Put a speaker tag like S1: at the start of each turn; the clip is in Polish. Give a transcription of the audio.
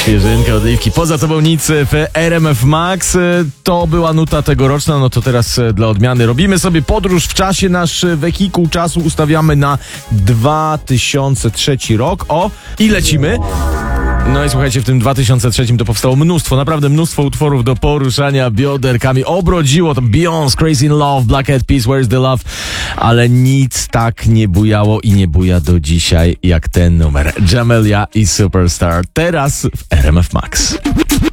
S1: Świeżynka od Liwki. Poza tobą nic w RMF Max. To była nuta tegoroczna, no to teraz dla odmiany robimy sobie podróż w czasie. Nasz wehikuł czasu ustawiamy na 2003 rok. I lecimy. No i słuchajcie, w tym 2003 to powstało naprawdę mnóstwo utworów do poruszania bioderkami. Obrodziło to Beyoncé, Crazy in Love, Black Eyed Peas, Where's the Love, ale nic tak nie bujało i nie buja do dzisiaj jak ten numer. Jamelia i Superstar. Teraz w RMF Max.